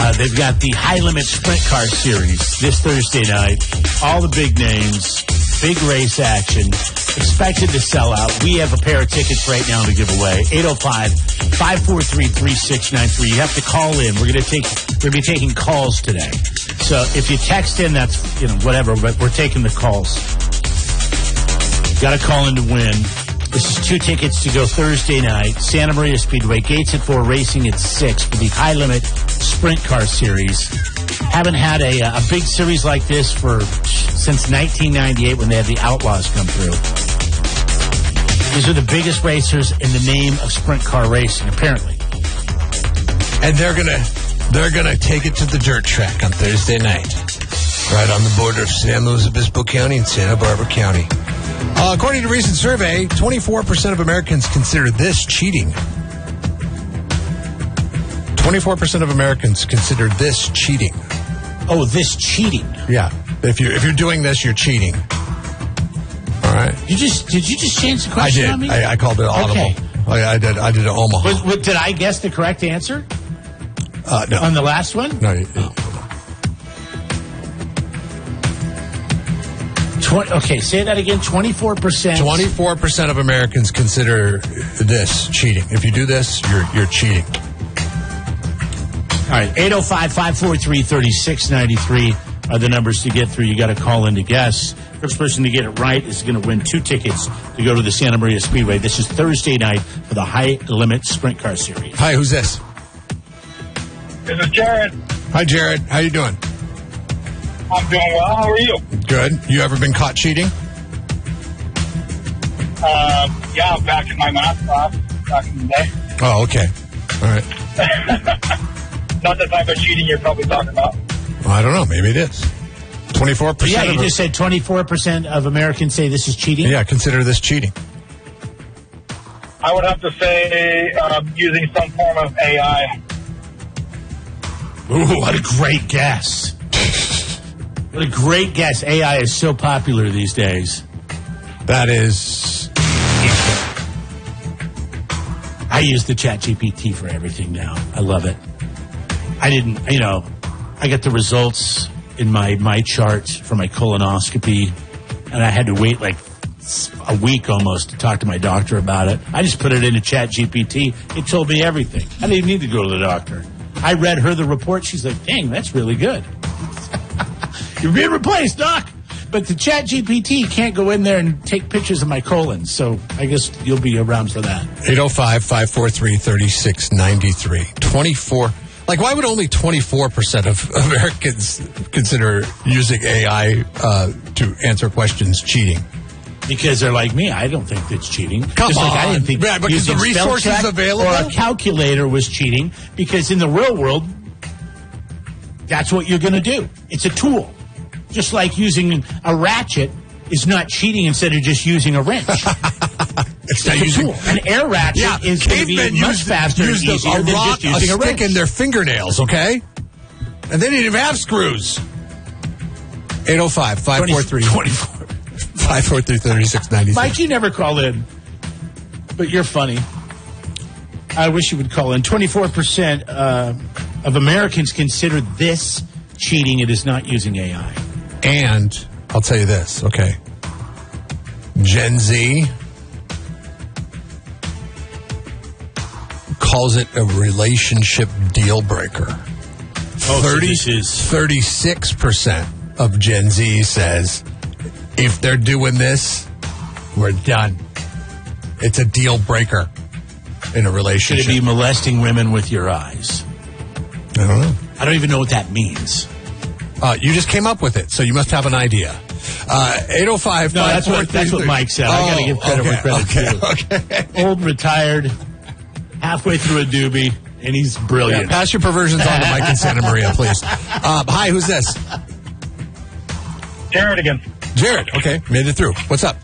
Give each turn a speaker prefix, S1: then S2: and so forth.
S1: They've got the High Limit Sprint Car Series this Thursday night. All the big names, big race action, expected to sell out. We have a pair of tickets right now to give away. 805-543-3693. You have to call in. We're going to be taking calls today. So if you text in, that's, whatever, but we're taking the calls. Got to call in to win. This is 2 tickets to go Thursday night. Santa Maria Speedway. Gates at 4, racing at 6 for the High Limit Sprint Car Series. Haven't had a big series like this since 1998 when they had the Outlaws come through. These are the biggest racers in the name of sprint car racing, apparently.
S2: And they're gonna take it to the dirt track on Thursday night, right on the border of San Luis Obispo County and Santa Barbara County. According to a recent survey, 24% of Americans consider this cheating. 24% of Americans consider this cheating.
S1: Oh, this cheating?
S2: Yeah. If you're doing this, you're cheating. All right.
S1: Did you just change the question on me?
S2: I called it audible.
S1: Okay.
S2: I did an Omaha.
S1: Did I guess the correct answer?
S2: No.
S1: On the last one?
S2: No.
S1: Okay, say that again. 24%.
S2: 24% of Americans consider this cheating. If you do this, you're cheating.
S1: All right, 805-543-3693 are the numbers to get through. You got to call in to guess. First person to get it right is going to win 2 tickets to go to the Santa Maria Speedway. This is Thursday night for the High Limit Sprint Car Series.
S2: Hi, who's this?
S3: This is Jared.
S2: Hi, Jared. How you doing?
S3: I'm doing well. How are you?
S2: Good. You ever been caught cheating?
S3: Yeah, back in my math class back in the day.
S2: Oh, okay. All right.
S3: Not the type of cheating you're probably talking about.
S2: Well, I don't know. Maybe it is. 24%.
S1: Yeah, you just said 24% of Americans say this is cheating?
S2: Yeah, consider this cheating.
S3: I would have to say using some form of AI.
S1: Ooh, what a great guess. What a great guess. AI is so popular these days.
S2: That is...
S1: I use the ChatGPT for everything now. I love it. I didn't, I got the results in my chart for my colonoscopy, and I had to wait like a week almost to talk to my doctor about it. I just put it into ChatGPT. It told me everything. I didn't even need to go to the doctor. I read her the report. She's like, dang, that's really good. You're being replaced, Doc. But the ChatGPT can't go in there and take pictures of my colon, so I guess you'll be around for that.
S2: 805-543-3693. 24. Like, why would only 24% of Americans consider using AI to answer questions cheating?
S1: Because they're like me. I don't think it's cheating.
S2: Come
S1: Just
S2: on.
S1: Like I didn't think
S2: because the resources available?
S1: or a calculator was cheating. Because in the real world, that's what you're going to do. It's a tool. Just like using a ratchet is not cheating instead of just using a wrench. It's a tool. An air ratchet is going to be much faster and easier than just using a wrench.
S2: In their fingernails, okay? And they didn't even have screws. 805-543-3693.
S1: Mike, you never call in, but you're funny. I wish you would call in. 24% of Americans consider this cheating. It is not using AI.
S2: And I'll tell you this, okay? Gen Z calls it a relationship deal breaker. 36% of Gen Z says if they're doing this, we're done. It's a deal breaker in a relationship.
S1: Should it be molesting women with your eyes?
S2: I don't know.
S1: I don't even know what that means.
S2: You just came up with it, so you must have an idea. 805.
S1: No, that's what Mike said. I got to give credit where credit's due.
S2: Okay.
S1: Old, retired, halfway through a doobie, and he's brilliant.
S2: Yeah, pass your perversions on to Mike in Santa Maria, please. Hi, who's this?
S3: Jared again.
S2: Jared. Okay, made it through. What's up?